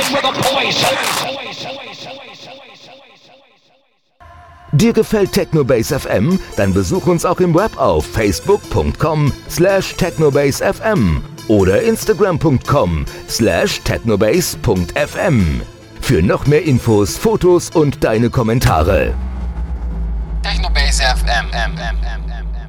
Dir gefällt Technobase FM? Dann besuch uns auch im Web auf facebook.com/technobasefm oder instagram.com/technobase.fm. Für noch mehr Infos, Fotos und deine Kommentare. Technobase FM.